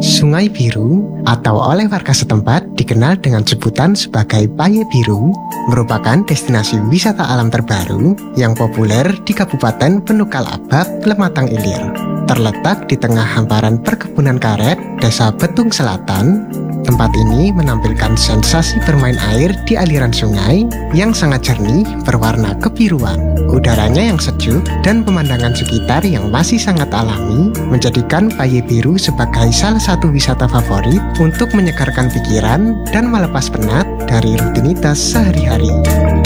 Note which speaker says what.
Speaker 1: Sungai Biru atau oleh warga setempat dikenal dengan sebutan sebagai Paye Biru merupakan destinasi wisata alam terbaru yang populer di Kabupaten Penukal Abab, Lematang Ilir. Terletak di tengah hamparan perkebunan karet, Desa Betung Selatan, tempat ini menampilkan sensasi bermain air di aliran sungai yang sangat jernih berwarna kebiruan. Udaranya yang sejuk dan pemandangan sekitar yang masih sangat alami menjadikan Paye Biru sebagai salah satu wisata favorit untuk menyegarkan pikiran dan melepas penat dari rutinitas sehari-hari.